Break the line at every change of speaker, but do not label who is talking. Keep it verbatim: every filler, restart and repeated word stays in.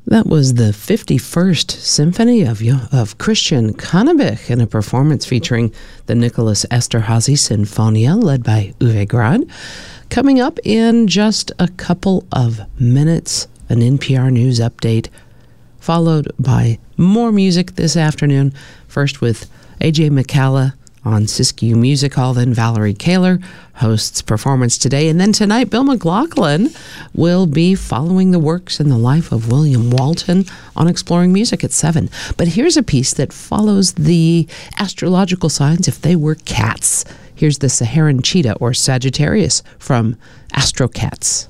That was the fifty-first Symphony of, of Christian Cannabich in a performance featuring the Nicholas Esterhazy Sinfonia, led by Uwe Grad. Coming up in just a couple of minutes, an N P R News update, followed by more music this afternoon. First with A J McCalla on Siskiyou Music Hall, then Valerie Kaler hosts Performance Today. And then tonight, Bill McLaughlin will be following the works and the life of William Walton on Exploring Music at seven. But here's a piece that follows the astrological signs if they were cats. Here's the Saharan cheetah, or Sagittarius, from Astro Cats.